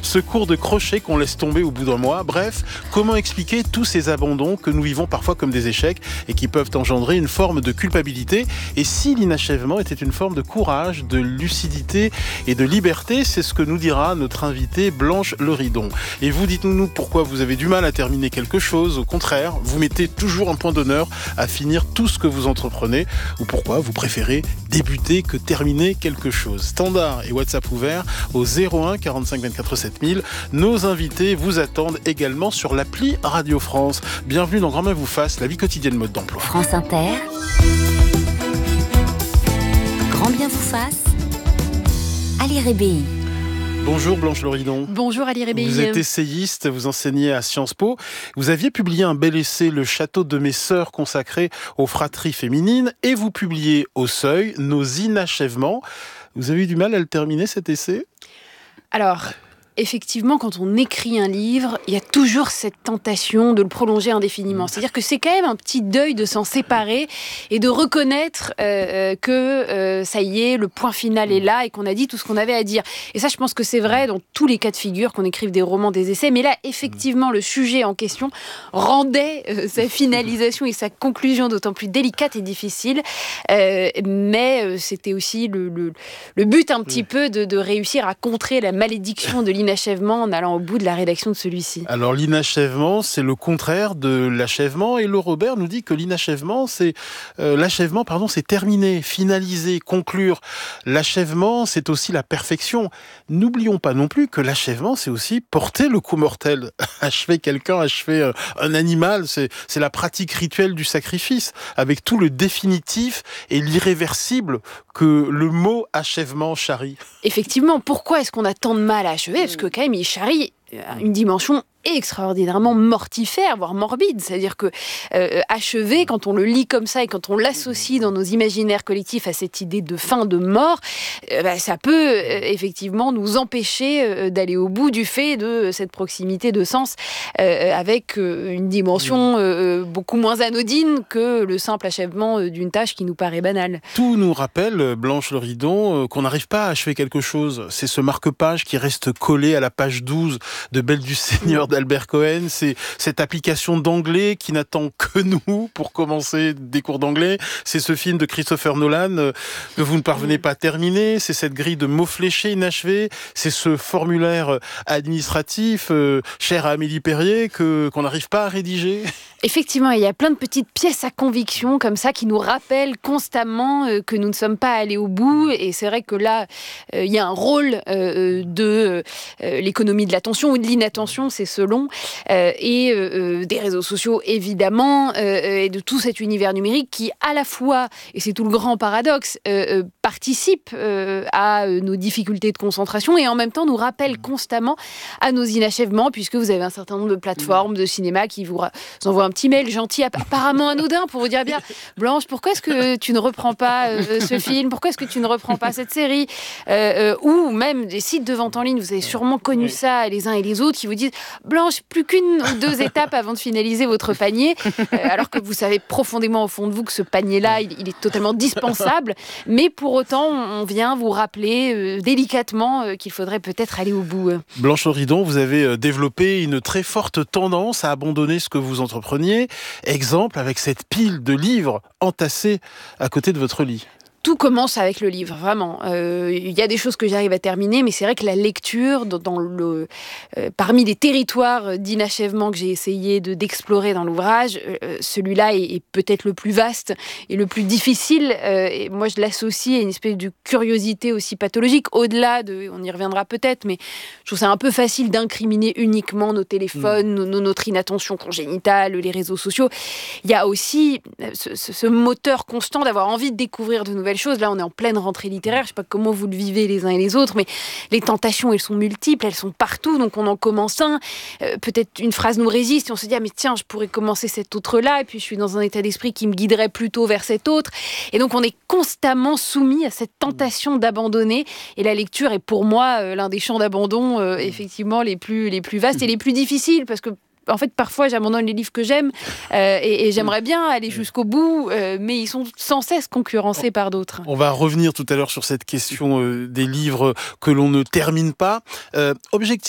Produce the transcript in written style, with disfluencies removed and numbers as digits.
ce cours de crochet qu'on laisse tomber au bout d'un mois. Bref, comment expliquer tous ces abandons que nous vivons parfois comme des échecs et qui peuvent engendrer une forme de culpabilité? Et si l'inachèvement était une forme de courage, de lucidité et de liberté? C'est ce que nous dira notre invitée Blanche Loridon. Et vous, dites-nous pourquoi vous avez du mal à terminer quelque chose. Au contraire, vous mettez toujours un point d'honneur à finir tout ce que vous entreprenez, ou pourquoi vous préférez débuter que terminer quelque chose. Standard et WhatsApp ouvert au 01 45 24 7000. Nos invités vous attendent également sur l'appli Radio France. Bienvenue dans Grand Bien vous fasse, la vie quotidienne mode d'emploi. France Inter. Grand Bien vous fasse. Ali Rébéi. Bonjour Blanche Loridon. Bonjour Ali Rébéi. Vous êtes essayiste, vous enseignez à Sciences Po. Vous aviez publié un bel essai, Le château de mes sœurs, consacré aux fratries féminines, et vous publiez au Seuil Nos inachèvements. Vous avez eu du mal à le terminer, cet essai ? Alors, effectivement, quand on écrit un livre, il y a toujours cette tentation de le prolonger indéfiniment. C'est-à-dire que c'est quand même un petit deuil de s'en séparer et de reconnaître que ça y est, le point final est là et qu'on a dit tout ce qu'on avait à dire. Et ça, je pense que c'est vrai dans tous les cas de figure, qu'on écrive des romans, des essais. Mais là, effectivement, le sujet en question rendait sa finalisation et sa conclusion d'autant plus délicate et difficile. Mais c'était aussi le but un petit peu de réussir à contrer la malédiction de l'inachèvement en allant au bout de la rédaction de celui-ci. Alors l'inachèvement, c'est le contraire de l'achèvement, et Laure Robert nous dit que l'inachèvement, c'est c'est terminer, finaliser, conclure. L'achèvement, c'est aussi la perfection. N'oublions pas non plus que l'achèvement, c'est aussi porter le coup mortel. Achever quelqu'un, achever un animal, c'est la pratique rituelle du sacrifice, avec tout le définitif et l'irréversible que le mot achèvement charrie. Effectivement, pourquoi est-ce qu'on a tant de mal à achever ? Parce que quand même, il charrie une dimension extraordinairement mortifère, voire morbide. C'est-à-dire que achever, quand on le lit comme ça et quand on l'associe dans nos imaginaires collectifs à cette idée de fin, de mort, ça peut effectivement nous empêcher d'aller au bout du fait de cette proximité de sens avec une dimension beaucoup moins anodine que le simple achèvement d'une tâche qui nous paraît banale. Tout nous rappelle, Blanche Loridon, qu'on n'arrive pas à achever quelque chose. C'est ce marque-page qui reste collé à la page 12 de Belle du Seigneur d'Albert Cohen, c'est cette application d'anglais qui n'attend que nous pour commencer des cours d'anglais, c'est ce film de Christopher Nolan que vous ne parvenez pas à terminer, c'est cette grille de mots fléchés inachevés, c'est ce formulaire administratif cher à Amélie Perrier qu'on n'arrive pas à rédiger. Effectivement, il y a plein de petites pièces à conviction comme ça qui nous rappellent constamment que nous ne sommes pas allés au bout, et c'est vrai que là, il y a un rôle de l'économie de l'attention ou de l'inattention, c'est selon, et des réseaux sociaux évidemment, et de tout cet univers numérique qui à la fois, et c'est tout le grand paradoxe, participe à nos difficultés de concentration et en même temps nous rappelle constamment à nos inachèvements, puisque vous avez un certain nombre de plateformes de cinéma qui vous envoient un petit mail gentil, apparemment anodin, pour vous dire bien, Blanche, pourquoi est-ce que tu ne reprends pas ce film ? Pourquoi est-ce que tu ne reprends pas cette série ? Ou même des sites de vente en ligne, vous avez sûrement connu ça les uns et les autres, qui vous disent Blanche, plus qu'une ou deux étapes avant de finaliser votre panier, alors que vous savez profondément au fond de vous que ce panier-là, il est totalement dispensable, mais pour autant, on vient vous rappeler délicatement qu'il faudrait peut-être aller au bout. Blanche Loridon, vous avez développé une très forte tendance à abandonner ce que vous entrepreniez. Exemple avec cette pile de livres entassés à côté de votre lit. Tout commence avec le livre, vraiment. Il y a des choses que j'arrive à terminer, mais c'est vrai que la lecture, parmi les territoires d'inachèvement que j'ai essayé d'explorer dans l'ouvrage, celui-là est peut-être le plus vaste et le plus difficile. Et moi, je l'associe à une espèce de curiosité aussi pathologique, au-delà on y reviendra peut-être, mais je trouve ça un peu facile d'incriminer uniquement nos téléphones, notre inattention congénitale, les réseaux sociaux. Il y a aussi ce moteur constant d'avoir envie de découvrir de nouvelles choses. Là, on est en pleine rentrée littéraire. Je ne sais pas comment vous le vivez les uns et les autres, mais les tentations, elles sont multiples, elles sont partout. Donc, on en commence un. Peut-être une phrase nous résiste et on se dit « Ah, mais tiens, je pourrais commencer cet autre-là. » Et puis, je suis dans un état d'esprit qui me guiderait plutôt vers cet autre. Et donc, on est constamment soumis à cette tentation d'abandonner. Et la lecture est pour moi l'un des champs d'abandon, effectivement, les plus vastes et les plus difficiles, parce que en fait, parfois, j'abandonne les livres que j'aime et j'aimerais bien aller jusqu'au bout, mais ils sont sans cesse concurrencés par d'autres. On va revenir tout à l'heure sur cette question des livres que l'on ne termine pas. Objectif